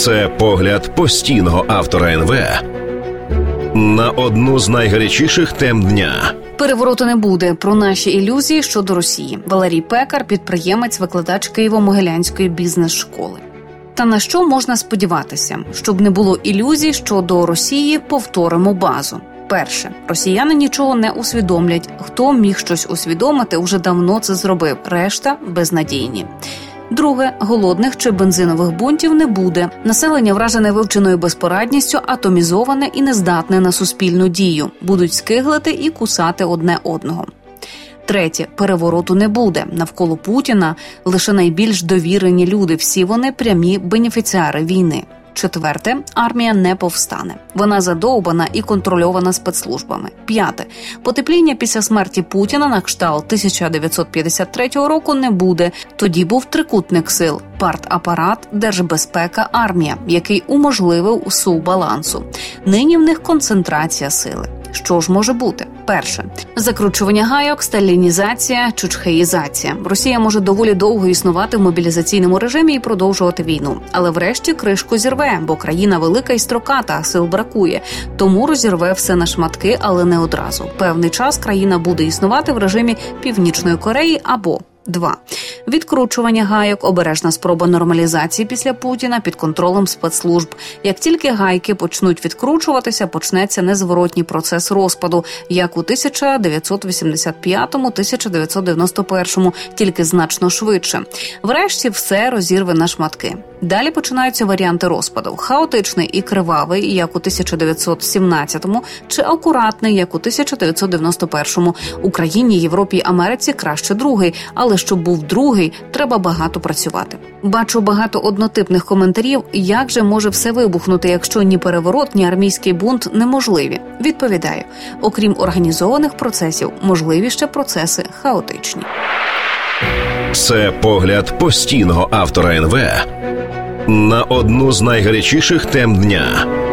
Це погляд постійного автора НВ на одну з найгарячіших тем дня. Перевороту не буде. Про наші ілюзії щодо Росії. Валерій Пекар, підприємець, викладач Києво-Могилянської бізнес-школи. Та на що можна сподіватися? Щоб не було ілюзій щодо Росії, повторимо базу. Перше. Росіяни нічого не усвідомлять. Хто міг щось усвідомити, уже давно це зробив. Решта – безнадійні. Друге. Голодних чи бензинових бунтів не буде. Населення вражене вивченою безпорадністю, атомізоване і нездатне на суспільну дію. Будуть скиглити і кусати одне одного. Третє. Перевороту не буде. Навколо Путіна лише найбільш довірені люди. Всі вони прямі бенефіціари війни. Четверте. Армія не повстане. Вона задовбана і контрольована спецслужбами. П'яте. Потепління після смерті Путіна на кшталт 1953 року не буде. Тоді був трикутник сил – партапарат, держбезпека, армія, який уможливив усу балансу. Нині в них концентрація сили. Що ж може бути? Перше. Закручування гайок, сталінізація, чучхеїзація. Росія може доволі довго існувати в мобілізаційному режимі і продовжувати війну. Але врешті кришку зірве, бо країна велика і строката, а сил бракує. Тому розірве все на шматки, але не одразу. Певний час країна буде існувати в режимі Північної Кореї або 2. Відкручування гайок, обережна спроба нормалізації після Путіна під контролем спецслужб. Як тільки гайки почнуть відкручуватися, почнеться незворотній процес розпаду, як у 1985-1991, тільки значно швидше. Врешті все розірве на шматки. Далі починаються варіанти розпаду. Хаотичний і кривавий, як у 1917-му, чи акуратний, як у 1991-му. Україні, Європі й Америці краще другий, але щоб був другий, треба багато працювати. Бачу багато однотипних коментарів, як же може все вибухнути, якщо ні переворот, ні армійський бунт неможливі. Відповідаю, окрім організованих процесів, можливі ще процеси хаотичні. Це погляд постійного автора НВ на одну з найгарячіших тем дня.